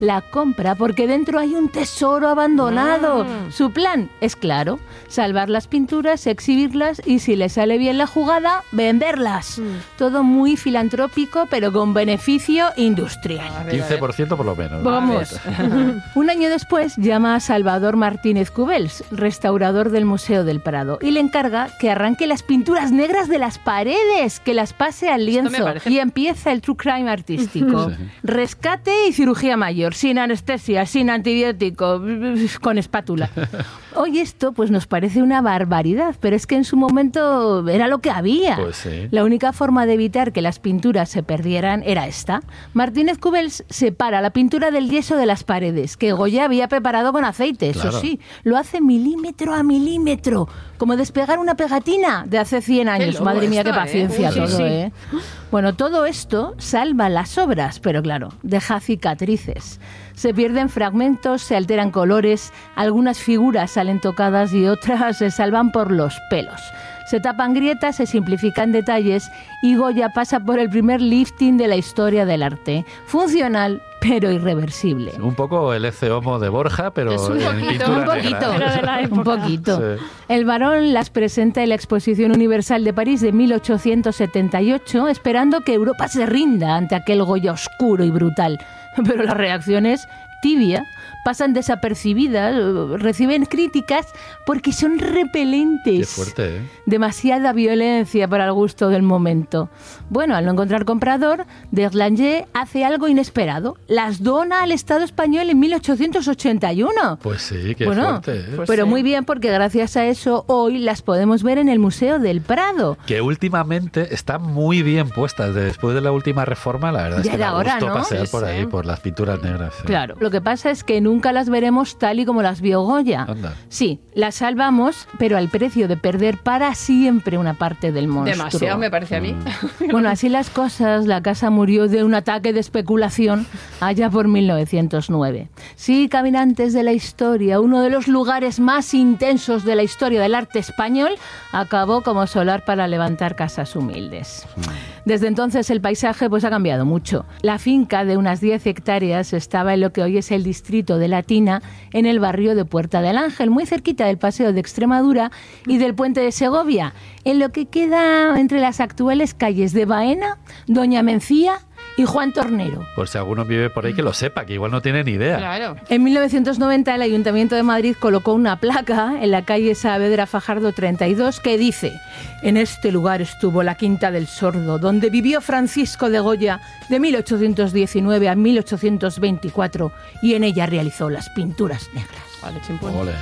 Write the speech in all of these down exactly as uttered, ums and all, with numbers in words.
La compra porque dentro hay un tesoro abandonado. Mm. Su plan es claro, salvar las pinturas, exhibirlas y si le sale bien la jugada, venderlas. Mm. Todo muy filantrópico, pero con beneficio industrial. A ver, quince por ciento por lo menos. Vamos. Un año después llama a Salvador Martínez Cubells, restaurador del Museo del Prado, y le encarga que arranque las pinturas negras de las paredes, que las pase al lienzo. Y empieza el true crime artístico. Sí. Rescate y cirugía mayor, sin anestesia, sin antibiótico, con espátula. Hoy esto pues nos parece una barbaridad, pero es que en su momento era lo que había. Pues sí. La única forma de evitar que las pinturas se perdieran era esta. Martínez Cubells separa la pintura del yeso de las paredes, que Goya había preparado con aceite, claro. Eso sí. Lo hace milímetro a milímetro, como despegar una pegatina de hace cien años. Madre mía, qué paciencia, ¿eh? Todo, sí, sí. ¿eh? Bueno, todo esto salva las obras, pero claro, deja cicatrices. Se pierden fragmentos, se alteran colores, algunas figuras salen tocadas y otras se salvan por los pelos. Se tapan grietas, se simplifican detalles y Goya pasa por el primer lifting de la historia del arte. Funcional, pero irreversible. Un poco el Ecce Homo de Borja, pero es un en poquito, pintura un poquito, negra. Un poquito. Sí. El Barón las presenta en la Exposición Universal de París de mil ochocientos setenta y ocho, esperando que Europa se rinda ante aquel Goya oscuro y brutal. Pero la reacción es tibia, pasan desapercibidas, reciben críticas porque son repelentes. Qué fuerte, ¿eh? Demasiada violencia para el gusto del momento. Bueno, al no encontrar comprador, Delanger hace algo inesperado. Las dona al Estado español en mil ochocientos ochenta y uno. Pues sí, qué bueno, fuerte, ¿eh? Pues pero sí. Muy bien, porque gracias a eso hoy las podemos ver en el Museo del Prado. Que últimamente están muy bien puestas. Después de la última reforma, la verdad es ya que era me hora, gustó ¿no? pasear Sí, por sí. ahí, por las pinturas negras. Sí. Claro. Lo que pasa es que nunca las veremos tal y como las vio Goya. Anda. Sí, las salvamos, pero al precio de perder para siempre una parte del monstruo. Demasiado, me parece a mí. Mm. Bueno, así las cosas, la casa murió de un ataque de especulación allá por mil novecientos nueve. Sí, caminantes de la historia, uno de los lugares más intensos de la historia del arte español, acabó como solar para levantar casas humildes. Mm. Desde entonces el paisaje pues ha cambiado mucho. La finca de unas diez hectáreas estaba en lo que hoy es el distrito de Latina, en el barrio de Puerta del Ángel, muy cerquita del Paseo de Extremadura y del Puente de Segovia, en lo que queda entre las actuales calles de Baena, Doña Mencía y Juan Tornero. Por si alguno vive por ahí que lo sepa, que igual no tiene ni idea. Claro. En mil novecientos noventa el Ayuntamiento de Madrid colocó una placa en la calle Saavedra Fajardo treinta y dos que dice: en este lugar estuvo la Quinta del Sordo, donde vivió Francisco de Goya de mil ochocientos diecinueve a mil ochocientos veinticuatro y en ella realizó las pinturas negras. Vale, chimpón. Ole.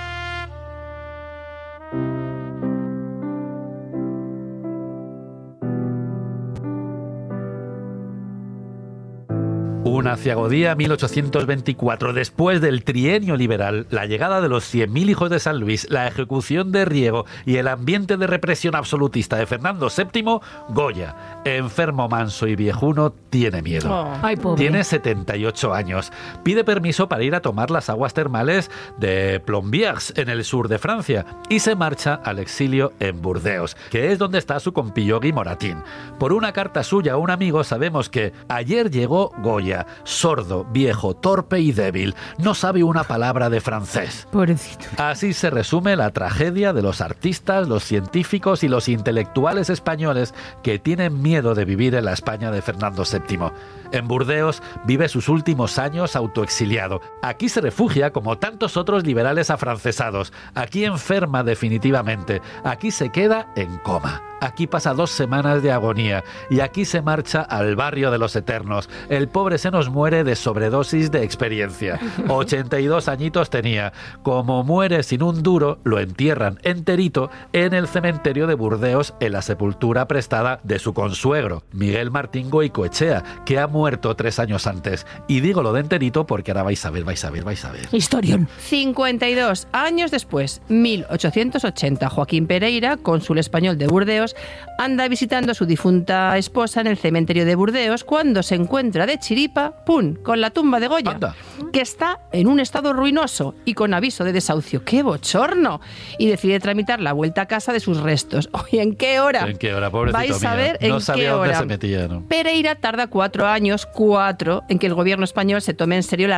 Un aciagodía mil ochocientos veinticuatro, después del trienio liberal, la llegada de los cien mil hijos de San Luis, la ejecución de Riego y el ambiente de represión absolutista de Fernando séptimo, Goya, enfermo, manso y viejuno, tiene miedo. Oh. Ay, pobre. Tiene setenta y ocho años. Pide permiso para ir a tomar las aguas termales de Plombières, en el sur de Francia, y se marcha al exilio en Burdeos, que es donde está su compillo Moratín. Por una carta suya a un amigo sabemos que ayer llegó Goya, sordo, viejo, torpe y débil. No sabe una palabra de francés. Pobrecito. Así se resume la tragedia de los artistas, los científicos y los intelectuales españoles que tienen miedo de vivir en la España de Fernando séptimo. En Burdeos vive sus últimos años autoexiliado. Aquí se refugia como tantos otros liberales afrancesados. Aquí enferma definitivamente. Aquí se queda en coma. Aquí pasa dos semanas de agonía y aquí se marcha al barrio de los eternos. El pobre se nos muere de sobredosis de experiencia. ochenta y dos añitos tenía. Como muere sin un duro, lo entierran enterito en el cementerio de Burdeos, en la sepultura prestada de su consuegro, Miguel Martín Goicoechea, que ha muerto tres años antes. Y digo lo de enterito porque ahora vais a ver, vais a ver, vais a ver. Historión. cincuenta y dos años después, mil ochocientos ochenta, Joaquín Pereira, cónsul español de Burdeos, anda visitando a su difunta esposa en el cementerio de Burdeos cuando se encuentra de chiripa ¡pum!, con la tumba de Goya, Anda. que está en un estado ruinoso y con aviso de desahucio. ¡Qué bochorno! Y decide tramitar la vuelta a casa de sus restos. Oye, ¿en qué hora? ¿En qué hora, pobrecito Vais a mío? ver No en sabía qué dónde hora. se metía, ¿no? Pereira tarda cuatro años, cuatro, en que el gobierno español se tome en serio la